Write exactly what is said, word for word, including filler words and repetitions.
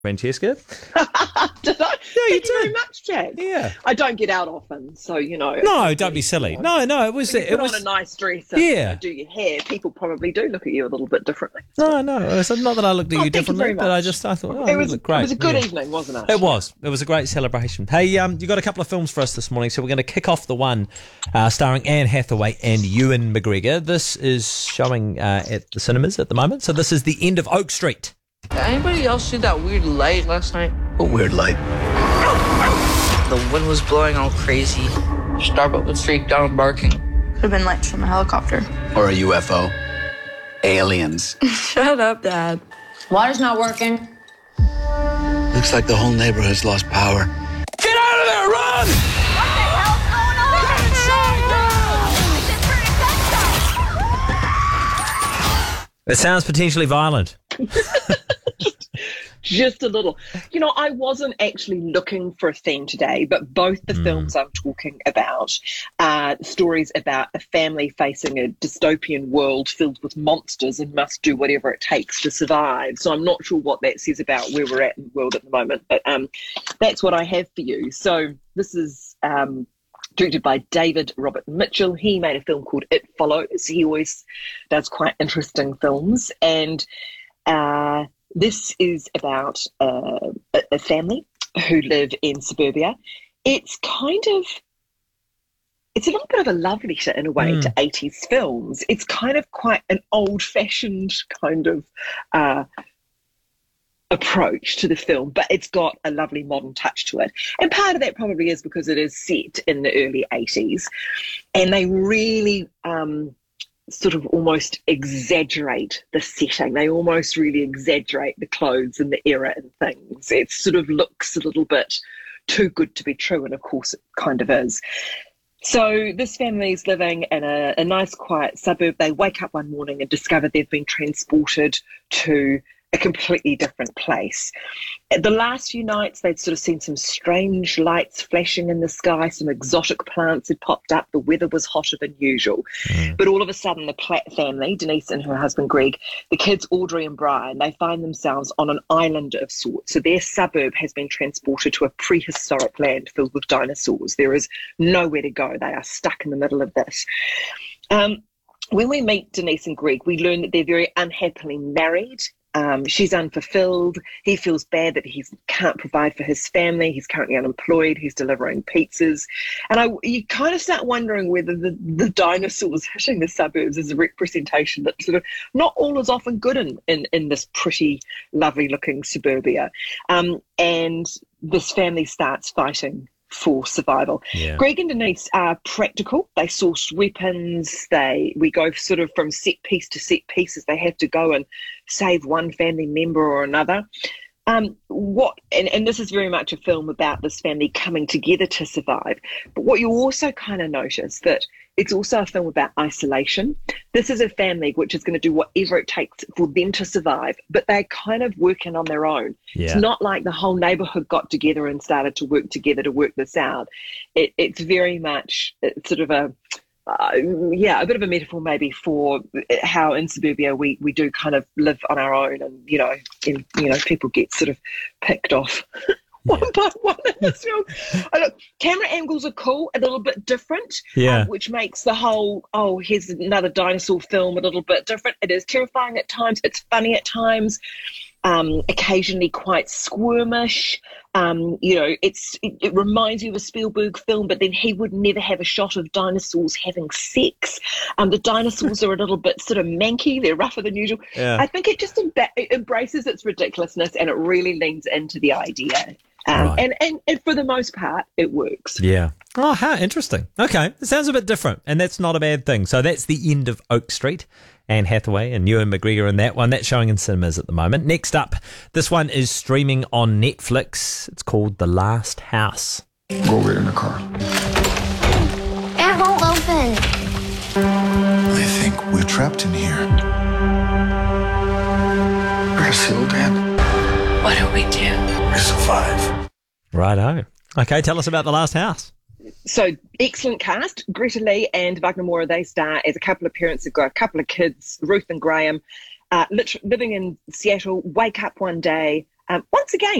Francesca. Did I? No, you Thank you very did. much, Jack. Yeah. I don't get out often, so, you know. No, don't be silly. No, no, it was When you it put was on a nice dress and yeah. you know, do your hair, people probably do look at you a little bit differently. No, no, it's not that I looked at Oh, you thank you differently, very but I much. just I thought, oh, it you was look great. It was a good Yeah. evening, wasn't it? It was. It was a great celebration. Hey, um, you got a couple of films for us this morning, so we're going to kick off the one uh, starring Anne Hathaway and Ewan McGregor. This is showing uh, at the cinemas at the moment. So this is The End of Oak Street. Did anybody else see that weird light last night? What weird light? The wind was blowing all crazy. Starbuck was freaked out and barking. Could have been lights from a helicopter. Or a U F O? Aliens. Shut up, Dad. Water's not working. Looks like the whole neighborhood's lost power. Get out of there! Run! What the hell's going on? I just heard a gunshot! It sounds potentially violent. Just a little. You know, I wasn't actually looking for a theme today, but both the mm. films I'm talking about are stories about a family facing a dystopian world filled with monsters and must do whatever it takes to survive. So I'm not sure what that says about where we're at in the world at the moment, but um, that's what I have for you. So this is um, directed by David Robert Mitchell. He made a film called It Follows. He always does quite interesting films, and uh, this is about uh, a family who live in suburbia. It's kind of, it's a little bit of a love letter in a way mm. to eighties films. It's kind of quite an old-fashioned kind of uh, approach to the film, but it's got a lovely modern touch to it. And part of that probably is because it is set in the early eighties, and they really um, sort of almost exaggerate the setting. They almost really exaggerate the clothes and the era and things. It sort of looks a little bit too good to be true, and of course it kind of is. So this family is living in a, a nice quiet suburb. They wake up one morning and discover they've been transported to a completely different place. The last few nights, they'd sort of seen some strange lights flashing in the sky. Some exotic plants had popped up. The weather was hotter than usual. Mm. But all of a sudden, the Platt family, Denise and her husband Greg, the kids Audrey and Brian, they find themselves on an island of sorts. So their suburb has been transported to a prehistoric land filled with dinosaurs. There is nowhere to go. They are stuck in the middle of this. Um, when we meet Denise and Greg, we learn that they're very unhappily married. Um, she's unfulfilled. He feels bad that he can't provide for his family. He's currently unemployed. He's delivering pizzas. And I, you kind of start wondering whether the, the dinosaurs hitting the suburbs is a representation that sort of not all is often good in, in, in this pretty lovely looking suburbia. Um, and this family starts fighting for survival. Yeah. Greg and Denise are practical. They source weapons. They we go sort of from set piece to set piece as they have to go and save one family member or another. Um, what and, and this is very much a film about this family coming together to survive. But what you also kind of notice that it's also a film about isolation. This is a family which is going to do whatever it takes for them to survive, but they're kind of working on their own. Yeah. It's not like the whole neighbourhood got together and started to work together to work this out. It, it's very much it's sort of a, uh, yeah, a bit of a metaphor maybe for how in suburbia we, we do kind of live on our own, and, you know, in, you know, people get sort of picked off. One by one in this film. Oh, look, camera angles are cool, a little bit different, yeah. um, which makes the whole, oh, here's another dinosaur film a little bit different. It is terrifying at times. It's funny at times, um, occasionally quite squirmish. Um, you know, it's it, it reminds you of a Spielberg film, but then he would never have a shot of dinosaurs having sex. Um, the dinosaurs are a little bit sort of manky. They're rougher than usual. Yeah. I think it just emba- it embraces its ridiculousness, and it really leans into the idea. Um, Right. and, and, and for the most part, it works. Yeah. Oh, how interesting. Okay. It sounds a bit different, and that's not a bad thing. So that's The End of Oak Street. Anne Hathaway and Ewan McGregor in that one. That's showing in cinemas at the moment. Next up, this one is streaming on Netflix. It's called The Last House. Go wait in the car. It won't open. They think we're trapped in here. We're sealed in. What do we do? We survive. Righto. Okay, tell us about The Last House. So, excellent cast. Greta Lee and Wagner Moura, they star as a couple of parents who've got a couple of kids, Ruth and Graham, uh, lit- living in Seattle, wake up one day Um, once again,